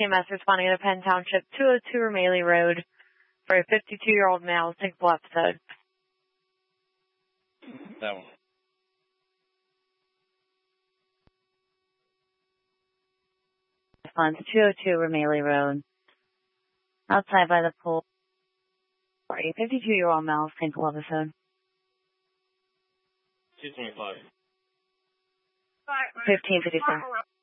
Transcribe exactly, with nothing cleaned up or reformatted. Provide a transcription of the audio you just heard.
E M S responding to Penn Township, two oh two Ramaley Road, for a fifty-two-year-old male sinkable episode. That one. Response two oh two Ramaley Road. Outside by the pool. For a fifty-two-year-old male sinkable episode. two twenty-five. fifteen fifty-four.